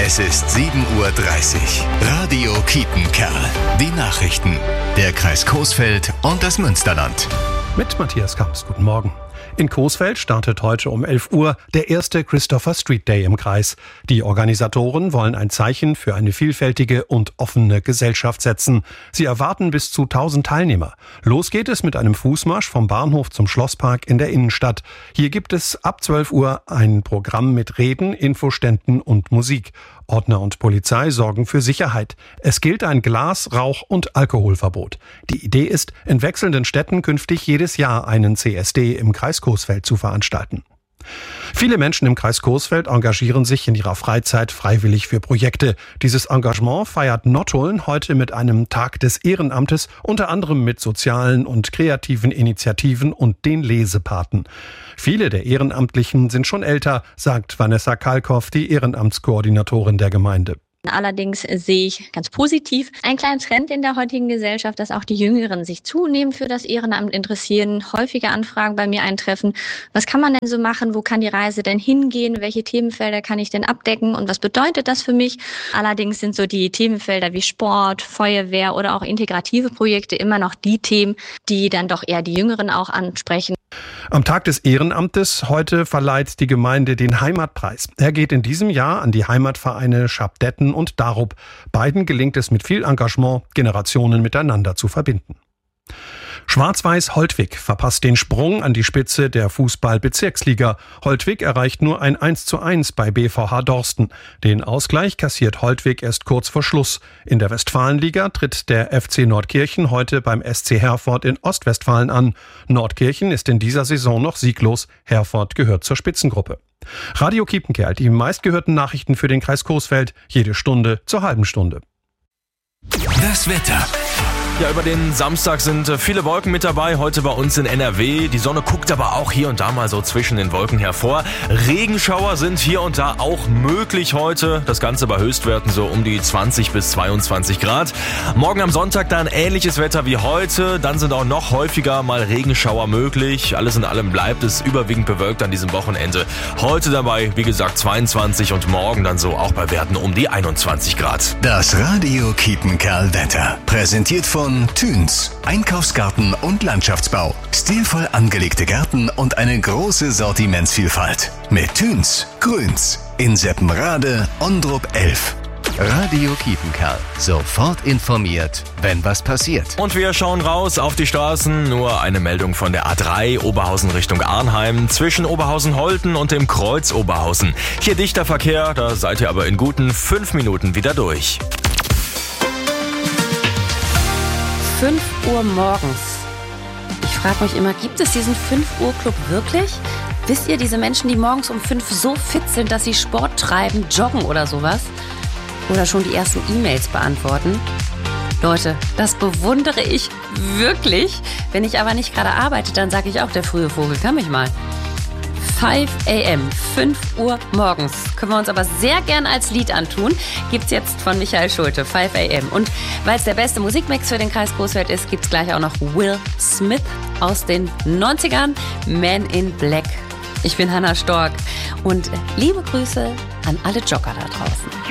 Es ist 7:30 Uhr. Radio Kiepenkerl. Die Nachrichten. Der Kreis Coesfeld und das Münsterland. Mit Matthias Kamps. Guten Morgen. In Coesfeld startet heute um 11 Uhr der erste Christopher Street Day im Kreis. Die Organisatoren wollen ein Zeichen für eine vielfältige und offene Gesellschaft setzen. Sie erwarten bis zu 1000 Teilnehmer. Los geht es mit einem Fußmarsch vom Bahnhof zum Schlosspark in der Innenstadt. Hier gibt es ab 12 Uhr ein Programm mit Reden, Infoständen und Musik. Ordner und Polizei sorgen für Sicherheit. Es gilt ein Glas-, Rauch- und Alkoholverbot. Die Idee ist, in wechselnden Städten künftig jedes Jahr einen CSD im Kreis Coesfeld zu veranstalten. Viele Menschen im Kreis Coesfeld engagieren sich in ihrer Freizeit freiwillig für Projekte. Dieses Engagement feiert Nottuln heute mit einem Tag des Ehrenamtes, unter anderem mit sozialen und kreativen Initiativen und den Lesepaten. Viele der Ehrenamtlichen sind schon älter, sagt Vanessa Kalkoff, die Ehrenamtskoordinatorin der Gemeinde. Allerdings sehe ich ganz positiv einen kleinen Trend in der heutigen Gesellschaft, dass auch die Jüngeren sich zunehmend für das Ehrenamt interessieren, häufige Anfragen bei mir eintreffen. Was kann man denn so machen? Wo kann die Reise denn hingehen? Welche Themenfelder kann ich denn abdecken? Und was bedeutet das für mich? Allerdings sind so die Themenfelder wie Sport, Feuerwehr oder auch integrative Projekte immer noch die Themen, die dann doch eher die Jüngeren auch ansprechen. Am Tag des Ehrenamtes heute verleiht die Gemeinde den Heimatpreis. Er geht in diesem Jahr an die Heimatvereine Schabdetten und Darup. Beiden gelingt es mit viel Engagement, Generationen miteinander zu verbinden. Schwarz-Weiß Holtwig verpasst den Sprung an die Spitze der Fußball-Bezirksliga. Holtwig erreicht nur ein 1:1 bei BVH Dorsten. Den Ausgleich kassiert Holtwig erst kurz vor Schluss. In der Westfalenliga tritt der FC Nordkirchen heute beim SC Herford in Ostwestfalen an. Nordkirchen ist in dieser Saison noch sieglos. Herford gehört zur Spitzengruppe. Radio Kiepenkerl, die meistgehörten Nachrichten für den Kreis Coesfeld. Jede Stunde zur halben Stunde. Das Wetter. Ja, über den Samstag sind viele Wolken mit dabei, heute bei uns in NRW. Die Sonne guckt aber auch hier und da mal so zwischen den Wolken hervor. Regenschauer sind hier und da auch möglich heute. Das Ganze bei Höchstwerten so um die 20 bis 22 Grad. Morgen am Sonntag dann ähnliches Wetter wie heute. Dann sind auch noch häufiger mal Regenschauer möglich. Alles in allem bleibt es überwiegend bewölkt an diesem Wochenende. Heute dabei, wie gesagt, 22 und morgen dann so auch bei Werten um die 21 Grad. Das Radio Kiepenkerl Wetter. Präsentiert von Thüns. Einkaufsgarten und Landschaftsbau. Stilvoll angelegte Gärten und eine große Sortimentsvielfalt. Mit Thüns. Grüns. In Seppenrade, Ondrup 11. Radio Kiepenkerl. Sofort informiert, wenn was passiert. Und wir schauen raus auf die Straßen. Nur eine Meldung von der A3 Oberhausen Richtung Arnheim. Zwischen Oberhausen-Holten und dem Kreuz Oberhausen. Hier dichter Verkehr, da seid ihr aber in guten 5 Minuten wieder durch. 5 Uhr morgens. Ich frage mich immer, gibt es diesen 5-Uhr-Club wirklich? Wisst ihr, diese Menschen, die morgens um 5 so fit sind, dass sie Sport treiben, joggen oder sowas? Oder schon die ersten E-Mails beantworten? Leute, das bewundere ich wirklich. Wenn ich aber nicht gerade arbeite, dann sage ich auch, der frühe Vogel kann mich mal. 5 a.m., 5 Uhr morgens. Können wir uns aber sehr gern als Lied antun. Gibt's jetzt von Michael Schulte, 5 a.m. Und weil es der beste Musikmix für den Kreis Coesfeld ist, gibt's gleich auch noch Will Smith aus den 90ern, Man in Black. Ich bin Hannah Stork und liebe Grüße an alle Jogger da draußen.